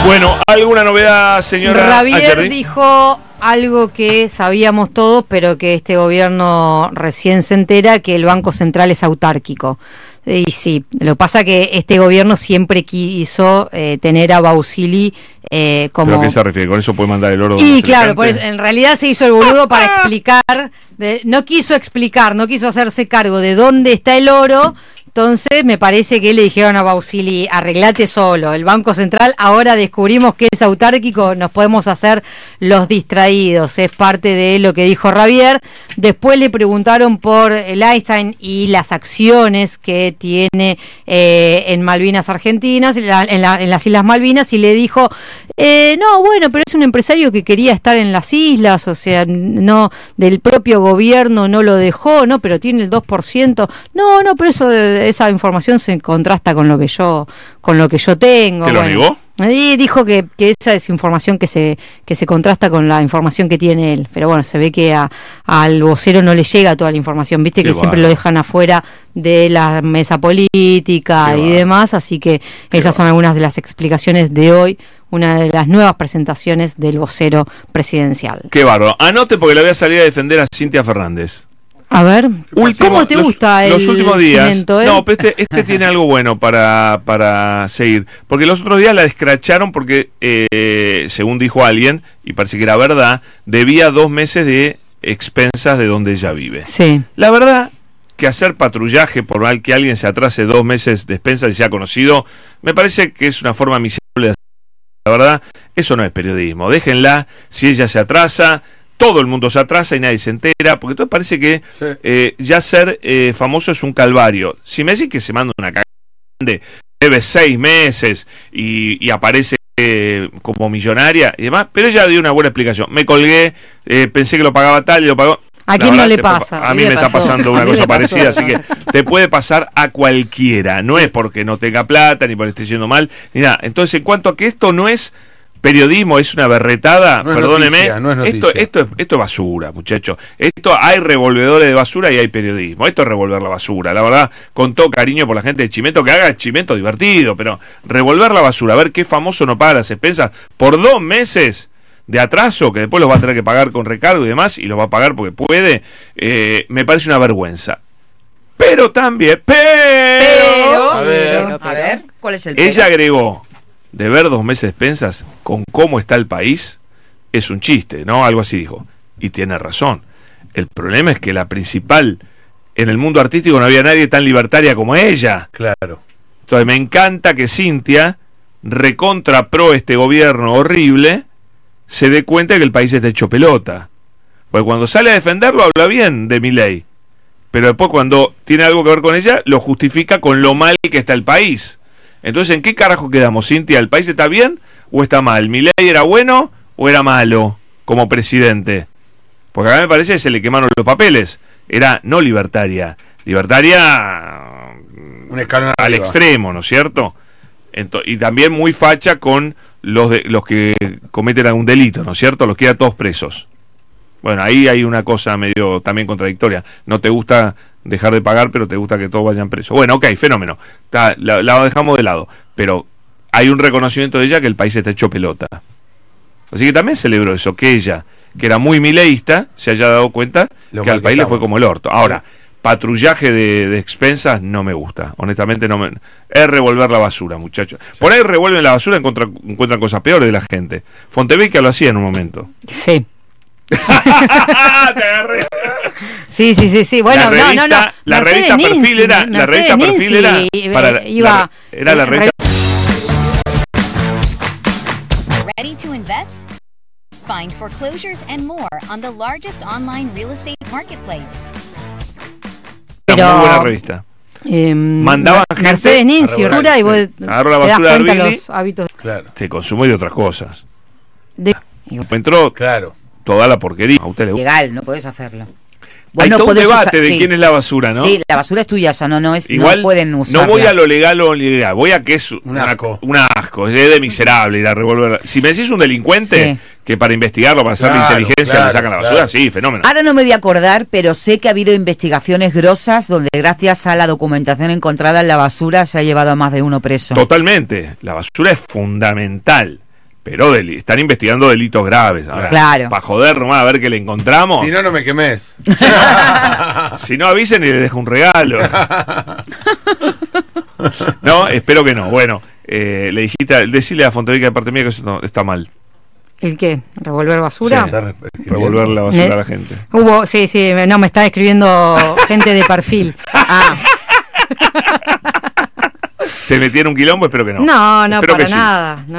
Bueno, ¿alguna novedad, señora? Javier dijo algo que sabíamos todos, pero que este gobierno recién se entera, que el Banco Central es autárquico. Y sí, lo que pasa que este gobierno siempre quiso tener a Bausili como... ¿Pero a qué se refiere? ¿Con eso puede mandar el oro? Y claro, por eso, en realidad se hizo el boludo para explicar, no quiso hacerse cargo de dónde está el oro. Entonces me parece que le dijeron a Bausili, arreglate solo, el Banco Central ahora descubrimos que es autárquico, nos podemos hacer los distraídos, es parte de lo que dijo Javier. Después le preguntaron por el Einstein y las acciones que tiene en Malvinas Argentinas, en las Islas Malvinas, y le dijo, no, bueno, pero es un empresario que quería estar en las islas, o sea, no, del propio gobierno no lo dejó, no, pero tiene el 2%, no, pero esa información se contrasta con lo que yo tengo. ¿Te lo negó? Y dijo que esa es información que se contrasta con la información que tiene él. Pero bueno, se ve que al vocero no le llega toda la información. Viste que siempre lo dejan afuera de la mesa política y demás. Así que esas son algunas de las explicaciones de hoy. Una de las nuevas presentaciones del vocero presidencial. Qué bárbaro. Anote porque le voy a salir a defender a Cintia Fernández. A ver, ¿cómo te gusta los últimos días? Cimento, No, pero este tiene algo bueno para seguir. Porque los otros días la escracharon porque, según dijo alguien, y parece que era verdad, debía 2 meses de expensas de donde ella vive. Sí. La verdad que hacer patrullaje por que alguien se atrase 2 meses de expensas y sea conocido, me parece que es una forma miserable de hacer. La verdad, eso no es periodismo. Déjenla, si ella se atrasa... Todo el mundo se atrasa y nadie se entera, porque todo parece que ya ser famoso es un calvario. Si me decís que se manda una cagada grande, debe 6 meses y aparece como millonaria y demás, pero ella dio una buena explicación. Me colgué, pensé que lo pagaba tal y lo pagó. ¿A quién no le pasa? A mí me está pasando una cosa parecida, así que te puede pasar a cualquiera. No es porque no tenga plata, ni porque esté yendo mal, ni nada. Entonces, en cuanto a que esto no es... periodismo, es una berretada, no perdóneme, esto es basura, muchachos. Esto hay revolvedores de basura y hay periodismo. Esto es revolver la basura, la verdad, con todo cariño por la gente de Chimento, que haga Chimento divertido, pero revolver la basura, a ver qué famoso no paga las expensas por 2 meses de atraso, que después los va a tener que pagar con recargo y demás, y los va a pagar porque puede, me parece una vergüenza. Pero también, a ver, ¿cuál es el pero? Ella agregó, de ver 2 meses de expensas con cómo está el país, es un chiste, ¿no? Algo así dijo. Y tiene razón. El problema es que la principal, en el mundo artístico no había nadie tan libertaria como ella. Claro. Entonces me encanta que Cintia, recontra pro este gobierno horrible, se dé cuenta que el país está hecho pelota. Porque cuando sale a defenderlo habla bien de Milei. Pero después cuando tiene algo que ver con ella, lo justifica con lo mal que está el país. Entonces, ¿en qué carajo quedamos, Cintia? ¿El país está bien o está mal? ¿Milei era bueno o era malo como presidente? Porque a mí me parece que se le quemaron los papeles. Era no libertaria. Libertaria un escalón al extremo, ¿no es cierto? Y también muy facha con los que cometen algún delito, ¿no es cierto? Los queda todos presos. Bueno, ahí hay una cosa medio también contradictoria. No te gusta dejar de pagar, pero te gusta que todos vayan presos. Bueno, ok, fenómeno. La dejamos de lado. Pero hay un reconocimiento de ella que el país está hecho pelota. Así que también celebró eso, que ella, que era muy mileísta, se haya dado cuenta que al país le fue como el orto. Ahora, patrullaje de expensas no me gusta. Honestamente no me... Es revolver la basura, muchachos. Por ahí revuelven la basura, encuentran cosas peores de la gente. Fontevecchia lo hacía en un momento. Sí. Te agarré. Sí. Bueno, no. La revista Perfil era. La revista Perfil era la revista. Ready to invest? Find foreclosures and more on the largest online real estate marketplace. Era muy buena revista. Mandaban gente. Mercedes Ninzi, y vos agarró la basura de los hábitos. Claro. Se consume de otras cosas. Entró. Claro. Toda la porquería. A usted le gusta. Legal, no podés hacerlo. Hay todo un debate de quién es la basura, ¿no? Sí, la basura es tuya, o sea, no es, igual, no pueden usarla. No voy a lo legal o ilegal, voy a que es un asco. Un asco, es de miserable ir a revolver. Si me decís un delincuente, que para investigarlo, para hacer la inteligencia, le sacan la basura, sí, fenómeno. Ahora no me voy a acordar, pero sé que ha habido investigaciones grosas donde gracias a la documentación encontrada en la basura se ha llevado a más de uno preso. Totalmente, la basura es fundamental. pero están investigando delitos graves. Ahora, Claro. para joder nomás a ver qué le encontramos. Si no, no me quemes. Si no avisen y les dejo un regalo. No, espero que no. Bueno, le dijiste, decirle a Fontevica de parte mía que eso no, está mal. ¿El qué? ¿Revolver basura? Sí. Revolver la basura a la gente. Sí, no, me está escribiendo gente de perfil. ¿Te metieron un quilombo? Espero que no. No, Espero para que sí. nada.